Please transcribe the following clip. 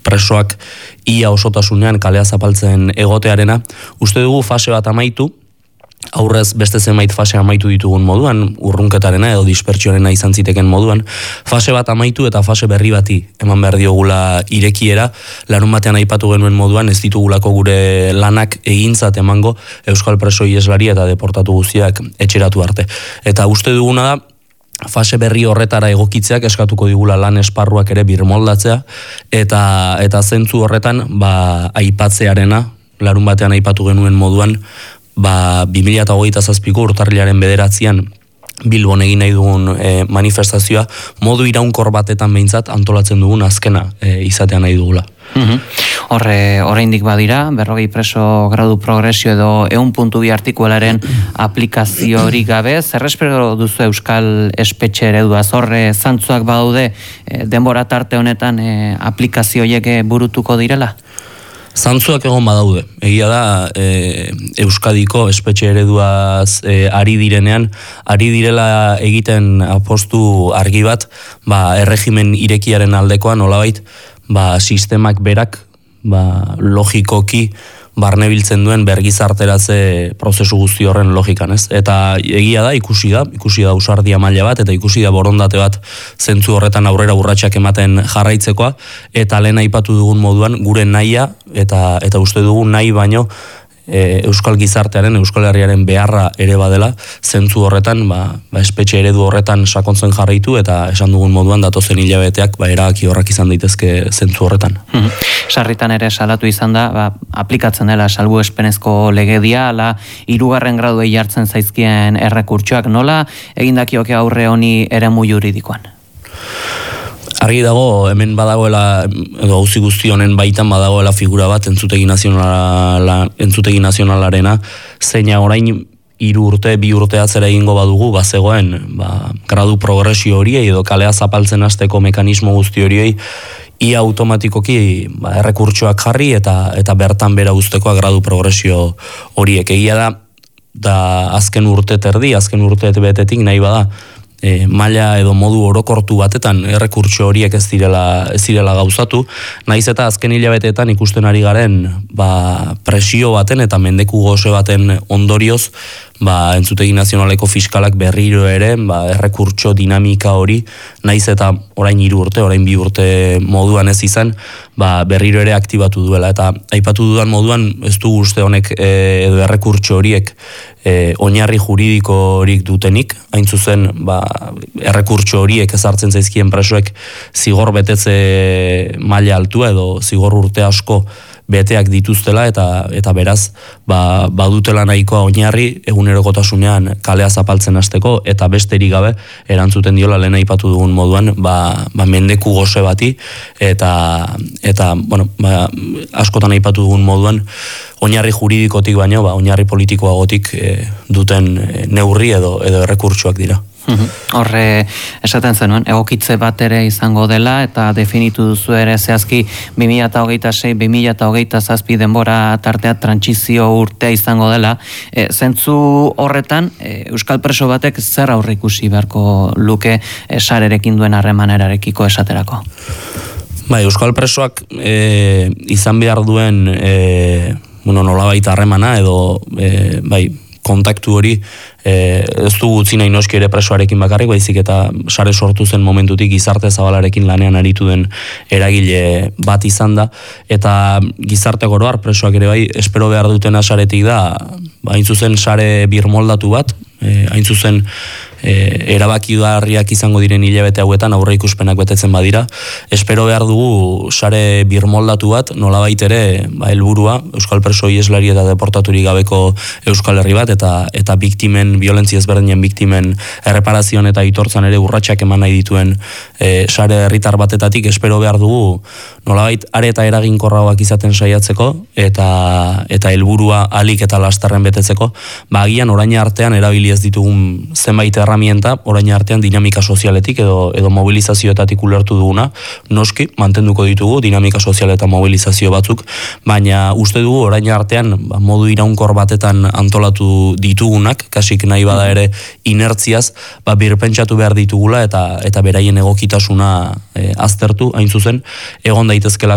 presoak ia osotasunean kalea zapaltzen egotearena, uste dugu fase bat amaitu, aurrez beste zenbait fase amaitu ditugun moduan, urrunketarena edo dispertsioarena izan ziteken moduan, fase bat amaitu eta fase berri bati eman behar diogula irekiera, larun batean aipatu genuen moduan ez ditugulako gure lanak egintzat emango euskal preso ieslari eta deportatu guztiak etxeratu arte. Eta uste duguna da, fase berri horretara egokitzeak eskatuko digula lan esparruak ere birmoldatzea, eta zentzu horretan aipatzearena, larun batean aipatu genuen moduan, 2027ko urtarrilaren 9 Bilbon egin nahi dugun manifestazioa modu iraunkor batetan behintzat antolatzen dugun azkena izatean nahi dugula. Oraindik badira, 40 preso gradu progresio edo 1.2 artikualaren aplikaziorik gabe, zer espero duzu euskal espetxe ereduaz? Horre zantzuak badaude denbora tarte honetan aplikazioiek burutuko direla? Zantzuak egon badaude. Egia da, Euskadiko espetxe ereduaz ari direnean, ari direla egiten apostu argi bat, erregimen irekiaren aldekoa nolabait, sistemak berak, logikoki, barnebiltzen duen bergizarteratze prozesu guzti horren logikan, ez? Eta egia da, ikusi da ausardia maila bat, eta ikusi da borondate bat zentzu horretan aurrera urratsak ematen jarraitzekoa, eta lehen aipatu dugun moduan gure nahia, eta uste dugun nahi baino, euskal gizartearen, euskal herriaren beharra ere badela, zentzu horretan, espetxe eredu horretan sakontzen jarraitu, eta esan dugun moduan datozen hilabeteak erabaki horrak izan daitezke zentzu horretan. Sarritan ere salatu izan da, aplikatzen dela salbuespenezko legedia, ala 3. graduei jartzen zaizkien errekurtsoak, nola egindakioke aurre honi eremu juridikoan? Argi dago, hemen badagoela, edo auzi guzti honen baitan badagoela figura bat entzutegi nazionalarena, zeina orain 3 urte, 2 urte atzera egingo badugu, bazegoen, gradu progresio horiei edo kalea zapaltzen hasteko mekanismo guzti horiei, ia automatikoki errekurtsoak jarri eta bertan bera uztekoa gradu progresio horiek. Egia da azken urte terdi, azken urte betetik nahi bada, maila edo modu orokortu batetan errekurtso horiek ez direla gauzatu, naiz eta azken hilabeteetan ikusten ari garen presio baten eta mendeku goze baten ondorioz entzutegi nazionaleko fiskalak berriro ere errekurtso dinamika hori, naiz eta orain 3 urte, orain 2 urte moduan ez izan, berriro ere aktibatu duela, eta aipatu dudan moduan ez du uste honek edo errekurtso horiek oinarri juridiko horik dutenik, hain zuzen errekurtso horiek ezartzen zaizkien presoek zigor betetze maila altua edo zigor urte asko beteak dituztela eta beraz badutela nahikoa oinarri egunerokotasunean kalea zapaltzen hasteko eta besterik gabe erantzuten diola lehen aipatu dugun moduan mendeku goze bati eta askotan aipatu dugun moduan oinarri juridikotik baino oinarri politikoagotik duten neurri edo errekurtsoak dira. Horre esaten zenuen, egokitze bat ere izango dela eta definitu duzu ere zehazki 2026-2027 denbora tartea trantsizio urtea izango dela. Zentzu horretan, euskal preso batek zer aurreikusi beharko luke sarerekin duen harremanerarekiko esaterako? Euskal presoak izan behar duen nolabait harremana edo kontaktu hori ez dugu utzi nahi noski ere presoarekin bakarrik, baizik eta sare sortu zen momentutik gizarte zabalarekin lanean aritu den eragile bat izan da, eta gizarte oroar presoak ere espero behar dutena saretik da, hain zuzen sare birmoldatu bat, hain zuzen erabakigarriak izango diren hilabete hauetan aurre ikuspenak betetzen badira. Espero behar dugu sare birmoldatu bat, nolabait ere helburua euskal preso ieslari eta deportaturik gabeko euskal herri bat eta biktimen, violentzia ezberdinen biktimen erreparazioan eta aitortzan ere urratsak eman nahi dituen sare herritar batetatik espero behar dugu nolabait are eta eraginkorragoak izaten saiatzeko eta helburua alik eta lasterren betetzeko, agian orain artean erabili ez ditugun zenbait herramienta, orain artean dinamika sozialetik edo mobilizazioetatik ulertu duguna, noski mantenduko ditugu dinamika sozial eta mobilizazio batzuk, baina uste dugu orain artean modu iraunkor batetan antolatu ditugunak, kasik nahi bada ere inertziaz, birpentsatu behar ditugula eta beraien egokitasuna aztertu, hain zuzen, egon daitezkelako